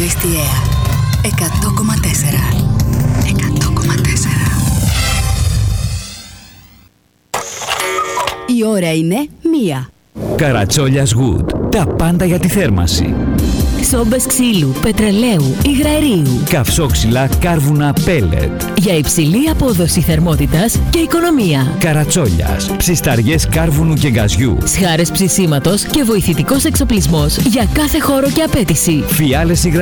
Αριστεία 100,4. 100,4. Η ώρα είναι 1. Καρατσόλιας Wood. Τα πάντα για τη θέρμανση. Σόμπες ξύλου, πετρελαίου, υγραερίου. Καυσόξυλα, κάρβουνα, πέλετ. Για υψηλή απόδοση θερμότητας και οικονομία. Καρατσόλιας. Ψισταριές κάρβουνου και γκαζιού. Σχάρες ψησίματος και βοηθητικός εξοπλισμός για κάθε χώρο και απέτηση. Φιάλες